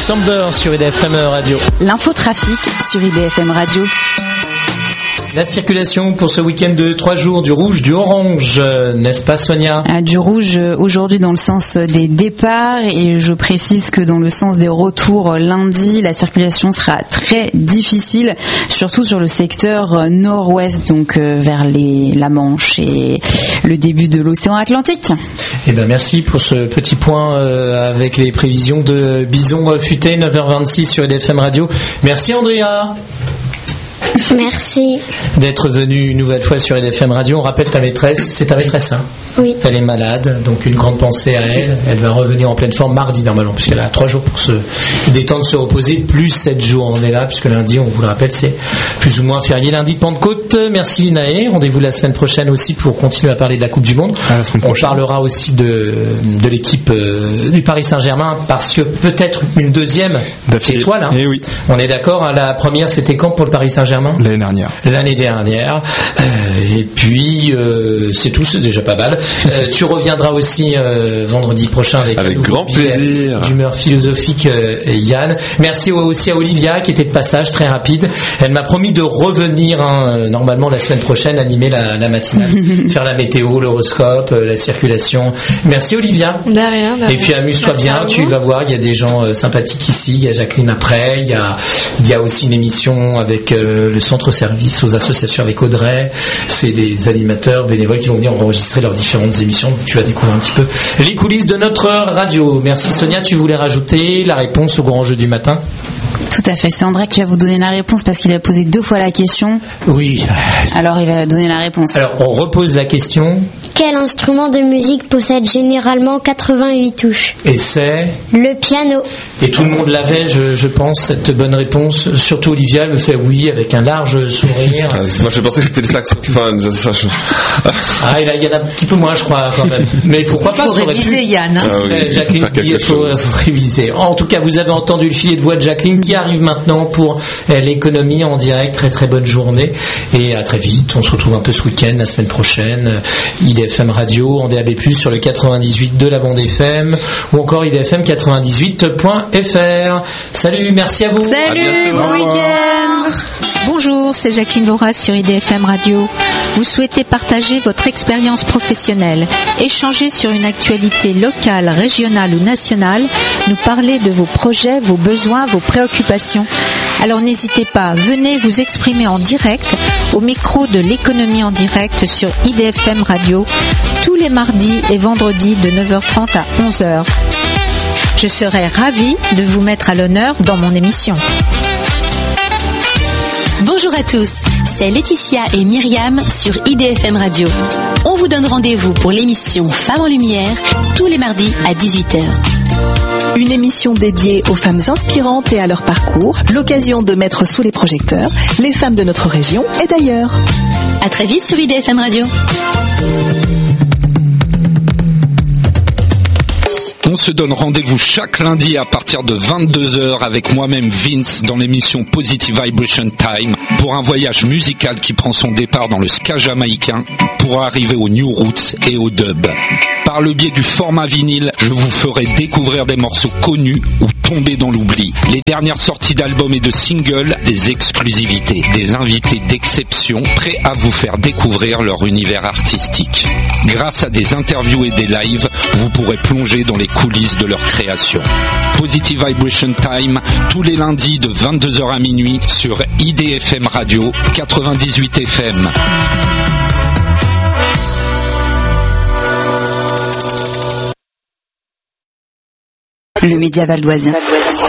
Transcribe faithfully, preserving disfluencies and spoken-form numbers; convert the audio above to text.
Somber sur I D F M Radio. L'infotrafic sur I D F M Radio. La circulation pour ce week-end de trois jours, du rouge, du orange, n'est-ce pas Sonia ? Du rouge aujourd'hui dans le sens des départs et je précise que dans le sens des retours lundi, la circulation sera très difficile, surtout sur le secteur nord-ouest, donc vers les, la Manche et le début de l'océan Atlantique. Eh ben merci pour ce petit point euh, avec les prévisions de Bison Futé, neuf heures vingt-six sur I D F M Radio. Merci Andrea. Merci d'être venue une nouvelle fois sur I D F M Radio. On rappelle ta maîtresse, c'est ta maîtresse hein ? Oui. Elle est malade, donc une grande pensée à elle. Elle va revenir en pleine forme mardi normalement, puisqu'elle a trois jours pour se détendre, se reposer, plus sept jours. On est là, puisque lundi, on vous le rappelle, c'est plus ou moins férié, lundi de Pentecôte. Merci Naé, rendez-vous la semaine prochaine aussi pour continuer à parler de la Coupe du Monde. Ah, on parlera aussi de, de l'équipe euh, du Paris Saint-Germain, parce que peut-être une deuxième étoile. Hein. Eh oui. On est d'accord, hein, la première c'était quand pour le Paris Saint-Germain ? L'année dernière. L'année dernière. Euh, et puis, euh, c'est tout, c'est déjà pas mal. Euh, tu reviendras aussi euh, vendredi prochain avec, avec un grand plaisir d'humeur philosophique, euh, Yann. Merci aussi à Olivia qui était de passage très rapide. Elle m'a promis de revenir hein, normalement la semaine prochaine animer la, la matinale, faire la météo, l'horoscope, euh, la circulation. Merci Olivia. De rien, de rien. Et puis amuse-toi Merci bien. Tu vas voir, il y a des gens euh, sympathiques ici. Il y a Jacqueline après. Il y a, il y a aussi une émission avec euh, le centre service aux associations avec Audrey. C'est des animateurs bénévoles qui vont venir enregistrer leurs différentes émissions. Donc tu vas découvrir un petit peu les coulisses de notre radio. Merci Sonia, tu voulais rajouter la réponse au grand jeu du matin ? Tout à fait, c'est André qui va vous donner la réponse parce qu'il a posé deux fois la question. Oui. Alors il va donner la réponse. Alors on repose la question. Quel instrument de musique possède généralement quatre-vingt-huit touches ? Et c'est ? Le piano. Et tout le monde l'avait, je, je pense, cette bonne réponse. Surtout Olivia, elle me fait oui avec un large sourire. Ah, moi je pensais que c'était le saxophone. Ah, il y en a un petit peu moins, je crois, quand même. Mais pourquoi pas ? Il faut réviser, Yann. Hein. Ah, oui. Jacqueline dit il faut, faut réviser. En tout cas, vous avez entendu le filet de voix de Jacqueline qui arrive maintenant pour l'économie en direct. Très très bonne journée et à très vite. On se retrouve un peu ce week-end, la semaine prochaine. I D F M Radio en D A B plus, sur le quatre-vingt-dix-huit de la bande F M ou encore I D F M quatre-vingt-dix-huit point F R. Salut, merci à vous. Salut, bon week-end. Bonjour, c'est Jacqueline Voras sur I D F M Radio. Vous souhaitez partager votre expérience professionnelle, échanger sur une actualité locale, régionale ou nationale, nous parler de vos projets, vos besoins, vos préoccupations. Alors n'hésitez pas, venez vous exprimer en direct au micro de l'économie en direct sur I D F M Radio tous les mardis et vendredis de neuf heures trente à onze heures. Je serai ravie de vous mettre à l'honneur dans mon émission. Bonjour à tous, c'est Laetitia et Myriam sur I D F M Radio. On vous donne rendez-vous pour l'émission Femmes en Lumière tous les mardis à dix-huit heures. Une émission dédiée aux femmes inspirantes et à leur parcours, l'occasion de mettre sous les projecteurs les femmes de notre région et d'ailleurs. À très vite sur I D F M Radio. On se donne rendez-vous chaque lundi à partir de vingt-deux heures avec moi-même Vince dans l'émission Positive Vibration Time pour un voyage musical qui prend son départ dans le ska jamaïcain pour arriver aux new roots et au dub. Par le biais du format vinyle, je vous ferai découvrir des morceaux connus ou tombés dans l'oubli. Les dernières sorties d'albums et de singles, des exclusivités, des invités d'exception prêts à vous faire découvrir leur univers artistique. Grâce à des interviews et des lives, vous pourrez plonger dans les coulisses de leur création. Positive Vibration Time, tous les lundis de vingt-deux heures à minuit sur I D F M Radio quatre-vingt-dix-huit F M. Le Média Val d'Oise.